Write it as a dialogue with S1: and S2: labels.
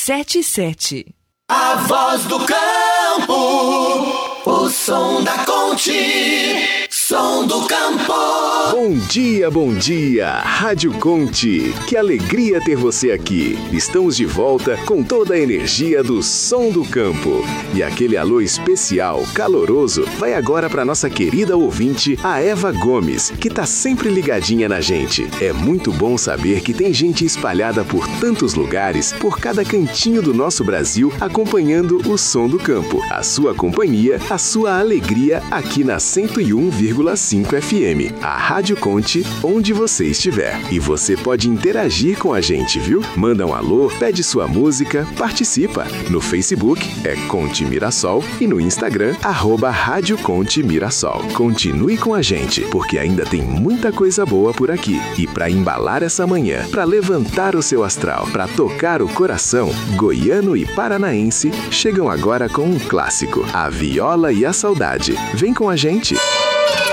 S1: 77.
S2: A voz do campo, o som da Conte, som do campo.
S3: Bom dia, Rádio Conte. Que alegria ter você aqui. Estamos de volta com toda a energia do som do campo. E aquele alô especial, caloroso, vai agora para nossa querida ouvinte, a Eva Gomes, que tá sempre ligadinha na gente. É muito bom saber que tem gente espalhada por tantos lugares, por cada cantinho do nosso Brasil, acompanhando o som do campo. A sua companhia, a sua alegria aqui na 101,5 FM. A Rádio Conte, onde você estiver. E você pode interagir com a gente, viu? Manda um alô, pede sua música, participa. No Facebook é Conte Mirassol e no Instagram, @Rádio Conte Mirassol. Continue com a gente, porque ainda tem muita coisa boa por aqui. E para embalar essa manhã, para levantar o seu astral, para tocar o coração, goiano e paranaense chegam agora com um clássico, A Viola e a Saudade. Vem com a gente!